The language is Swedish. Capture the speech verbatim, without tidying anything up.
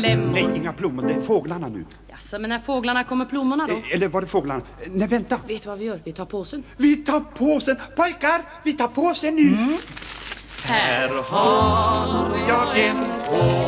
plommon. Nej, inga plommon, det är fåglarna nu. Jaså, men när fåglarna kommer plommorna då? Eller var det fåglarna? Nej, vänta. Vet du vad vi gör? Vi tar påsen. Vi tar påsen. Pojkar, vi tar påsen nu. Mm. Här har jag en påse.